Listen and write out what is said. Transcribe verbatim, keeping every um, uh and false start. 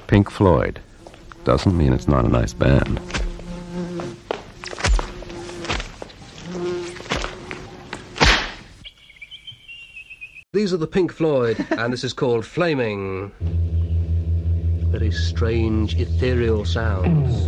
Pink Floyd. Doesn't mean it's not a nice band. These are the Pink Floyd, and this is called Flaming. Very strange, ethereal sounds.